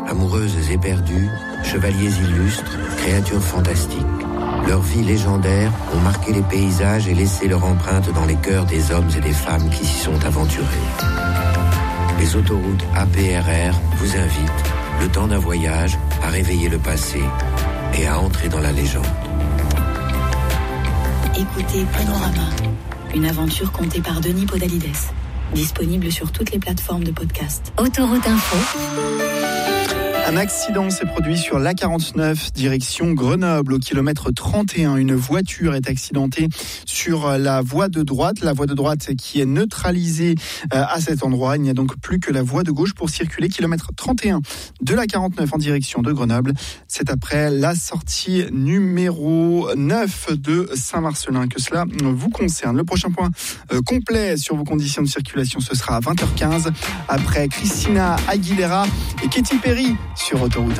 Amoureuses éperdues, chevaliers illustres, créatures fantastiques. Leurs vies légendaires ont marqué les paysages et laissé leur empreinte dans les cœurs des hommes et des femmes qui s'y sont aventurés. Les autoroutes APRR vous invitent, le temps d'un voyage, à réveiller le passé et à entrer dans la légende. Écoutez Panorama, une aventure contée par Denis Podalides. Disponible sur toutes les plateformes de podcast. Autoroute Info. Un accident s'est produit sur l'A49, direction Grenoble, au kilomètre 31. Une voiture est accidentée sur la voie de droite. La voie de droite qui est neutralisée à cet endroit. Il n'y a donc plus que la voie de gauche pour circuler. Kilomètre 31 de l'A49 en direction de Grenoble. C'est après la sortie numéro 9 de Saint-Marcellin que cela vous concerne. Le prochain point complet sur vos conditions de circulation, ce sera à 20h15. Après Christina Aguilera et Katy Perry sur Autoroute.